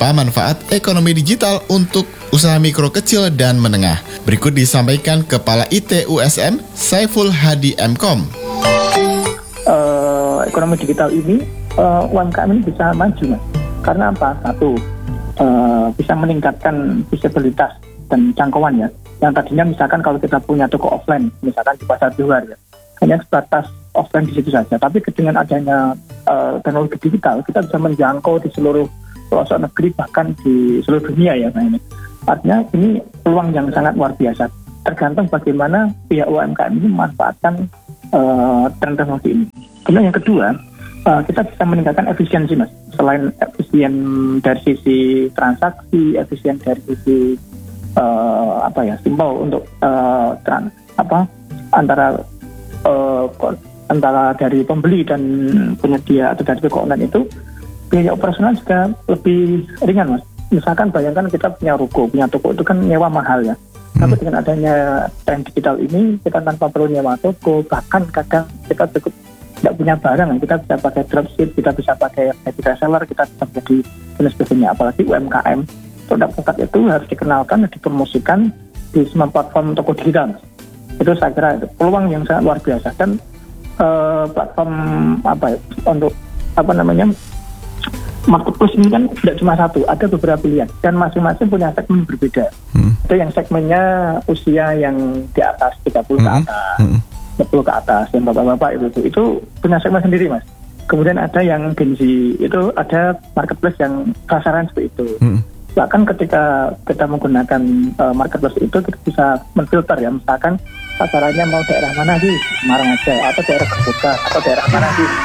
Apa manfaat ekonomi digital untuk usaha mikro kecil dan menengah? Berikut disampaikan Kepala IT USM Saiful Hadi M.Com. Ekonomi digital ini UMKM ini bisa maju, Mas. Karena apa? Satu, bisa meningkatkan visibilitas dan jangkauan ya. Yang tadinya misalkan kalau kita punya toko offline, misalkan di pasar luar ya, hanya sebatas offline di situ saja. Tapi dengan adanya teknologi digital, kita bisa menjangkau di seluruh pelosok negeri, bahkan di seluruh dunia ya. Nah, ini artinya ini peluang yang sangat luar biasa. Tergantung bagaimana pihak UMKM ini memanfaatkan tren teknologi ini. Kemudian yang kedua, kita bisa meningkatkan efisiensi, Mas. Selain efisien dari sisi transaksi, efisien dari sisi simpel untuk antara dari pembeli dan penyedia atau dari toko online itu, biaya operasional juga lebih ringan, Mas. Misalkan bayangkan kita punya toko itu kan nyewa mahal ya. Tapi dengan adanya tren digital ini, kita tanpa perlu nyewa toko, bahkan kadang kita cukup tidak punya barang, kita bisa pakai dropship, kita bisa pakai reseller, kita bisa jadi dan sebagainya. Apalagi UMKM, produk-produk itu harus dikenalkan dan dipromosikan di semua platform toko digital. Itu saya kira peluang yang sangat luar biasa. Dan platform marketplace ini kan tidak cuma satu, ada beberapa pilihan dan masing-masing punya segmen berbeda. Itu yang segmennya usia yang di atas 30 ke atas, 40 ke atas, yang bapak-bapak itu punya segmen sendiri, Mas. Kemudian ada yang Gen Z, itu ada marketplace yang sasaran seperti itu. Bahkan ketika kita menggunakan marketplace itu, kita bisa menfilter ya, misalkan sasarannya mau daerah mana sih, Semarang aja, atau daerah Kota, atau daerah mana sih.